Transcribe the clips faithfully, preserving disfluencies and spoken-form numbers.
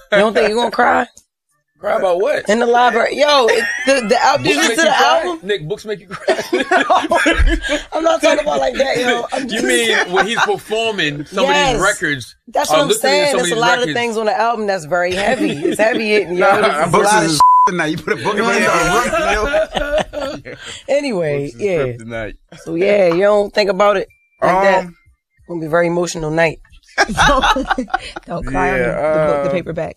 You don't think you're gonna cry? Cry about what? In the library. Yo, it, the, the album, Books you listen make to you the cry? album? Nick, books make you cry? I'm not talking about like that, yo. I'm You just, mean when he's performing some Yes. of these records? That's are what I'm listening to saying. some of There's a these lot records. of things on the album that's very heavy. It's heavy hitting, yo. Nah, There's a books lot of is tonight. You put a book in my Anyway, yeah. tonight. So yeah, you don't think about it like Um, that. It's gonna be a very emotional night. Don't cry Yeah, on the, the, book, the uh, paperback.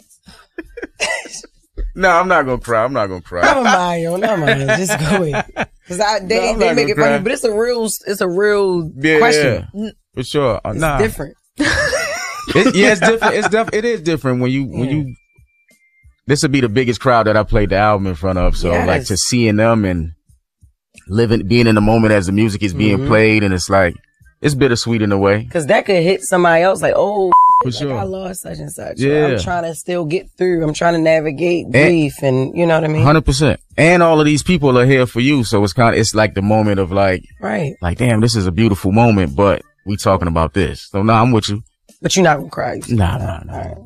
No, I'm not gonna cry. I'm not gonna cry. Never mind, yo. Never mind. Just go ahead. Cause I, they, No, I'm they not make it gonna funny, cry. but it's a real, it's a real Yeah, question. yeah, for sure. Uh, It's nah. different. It, yeah, it's different. It's def- It is different when you when Yeah. you. This would be the biggest crowd that I played the album in front of. So Yes. like to seeing them and living, being in the moment as the music is being Mhm. played, and it's like it's bittersweet in a way. Cause that could hit somebody else like, oh, For like sure. I lost such and such. Yeah. I'm trying to still get through. I'm trying to navigate grief and you know what I mean? Hundred percent. And all of these people are here for you, so it's kind of it's like the moment of like, Right. like damn, this is a beautiful moment, but we talking about this. So nah, I'm with you. But you're not gonna cry. You said. Nah, nah, nah. All right.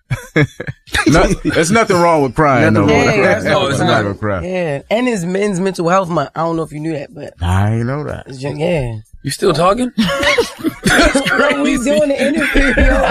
no, there's nothing wrong with crying. No, Yeah, more. that's No, what it's I'm not. not gonna cry. Yeah. And it's men's mental health month. I don't know if you knew that, but I ain't know that. it's just, yeah. You still talking? Yo, we doing the interview, yo.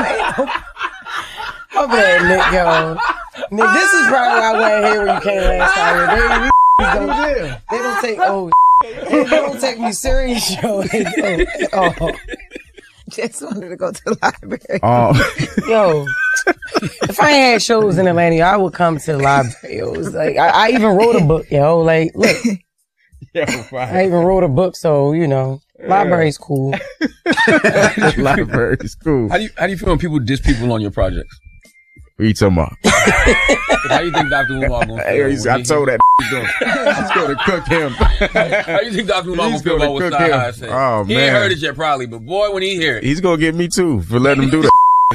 I'm bad, Nick, yo. Nick, this is probably why I wasn't here when you came last time. They, they, don't, they don't take, oh, they don't take me serious, yo. They don't. Oh, Just wanted to go to the library. Um, yo. If I ain't had shows in Atlanta, I would come to the library. Yo. It was like, I, I even wrote a book, yo. Like, look, yeah, I even wrote a book, so, you know, library's cool. library is cool. How do you how do you feel when people diss people on your projects? What you talking about? How do you think Doctor Umar gonna Hey, feel? he's- when I he- told that doing. He's going to cook him. How do you think Doctor Umar gonna He's feel gonna about what cook Sci him. High said? Oh, He man. ain't heard it yet, probably, but boy, when he hear it, He's going to get me too for letting him do that.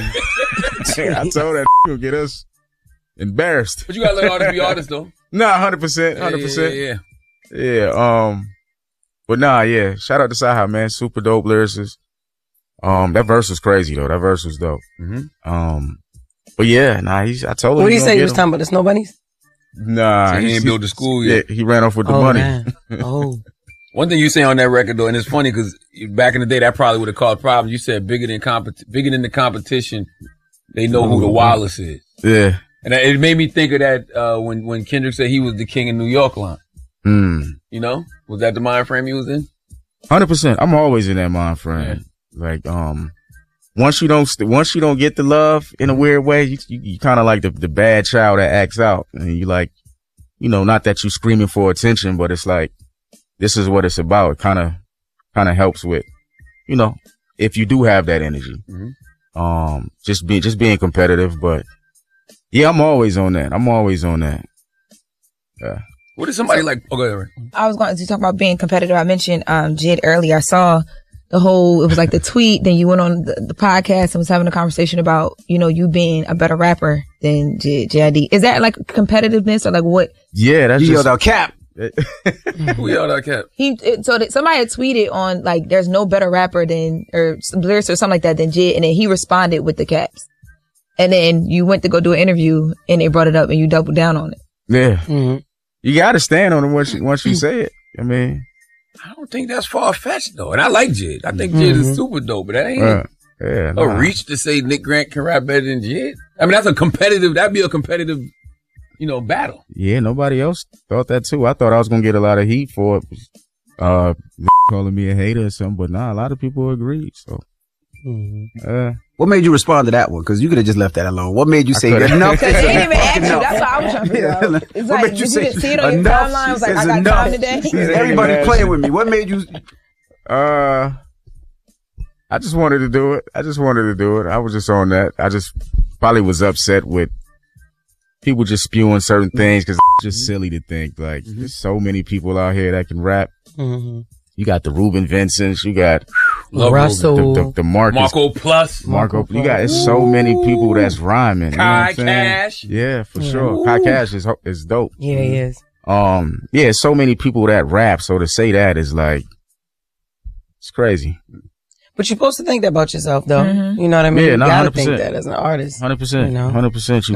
I told that he'll get us embarrassed. but you gotta let artists be artists, though. Nah, one hundred percent. Yeah, one hundred percent. Yeah, yeah, Yeah, um, but nah, yeah. Shout out to Saha, man. Super dope lyricist. Um, that verse was crazy though. That verse was dope. Mhm. Um, but yeah, nah, he's, I told him. What did he gonna say? get You was him. talking about the snow bunnies? Nah, So he he's- ain't built the school yeah, yet. he ran off with the oh, money. man. Oh. One thing you say on that record though, and it's funny because back in the day that probably would have caused problems. You said bigger than compet- bigger than the competition, they know who the Wallace is, Yeah. and it made me think of that uh, when when Kendrick said he was the king of New York line. Hmm. You know, was that the mind frame he was in? Hundred percent. I'm always in that mind frame. Like, um, once you don't, st- once you don't get the love in a weird way, you you, you kind of like the the bad child that acts out, and you like, you know, not that you screaming for attention, but it's like, this is what it's about. It kind of, kind of helps with, you know, if you do have that energy, Mm-hmm. um, just being just being competitive. But yeah, I'm always on that. I'm always on that. Yeah. What is somebody like? Oh, go ahead. Ray. I was going to talk about being competitive. I mentioned um Jid earlier. I saw the whole, it was like the tweet, then you went on the, the podcast and was having a conversation about, you know, you being a better rapper than J- JID. Is that like competitiveness or like what? Yeah, that's You just, yelled out cap. Who y'all that cat? He, it, so that somebody had tweeted on like, there's no better rapper than, or some lyrics or something like that than Jid. And then he responded with the caps. And then you went to go do an interview and they brought it up and you doubled down on it. yeah. Mm-hmm. You got to stand on it once you, once you say it. I mean, I don't think that's far fetched though, and I like Jid. I think Jid Mm-hmm. is super dope, but that ain't uh, yeah, a nah. reach to say Nick Grant can rap better than Jid. I mean, that's a competitive. That'd be a competitive, you know, battle. Yeah, nobody else thought that too. I thought I was gonna get a lot of heat for it, uh, calling me a hater or something, but nah, a lot of people agreed. So, Mm-hmm. uh, What made you respond to that one? Because you could have just left that alone. What made you say coulda. enough? They is didn't even ask fucking you. enough? That's what I was trying to figure out. It's What like, made did you you say just see it on your enough? timeline? I was like, Is I got enough. time today. Everybody playing with me. What made you? uh, I just wanted to do it. I just wanted to do it. I was just on that. I just probably was upset with people just spewing certain things because it's just silly to think like there's so many people out here that can rap. Mm-hmm. You got the Reuben Vincents, you got Love Russell. the, the, the Marcus, Marco Plus, Marco. You got it's so many people that's rhyming. You know what Kai I'm saying? Cash. Yeah, for sure. Kai Cash is ho- is dope. Yeah, he is. Um, yeah, so many people that rap. So to say that is like, it's crazy. But you're supposed to think that about yourself, though. Mhm. You know what I mean? Yeah, you no, gotta one hundred percent. think that as an artist. Hundred percent. You know? Hundred percent. You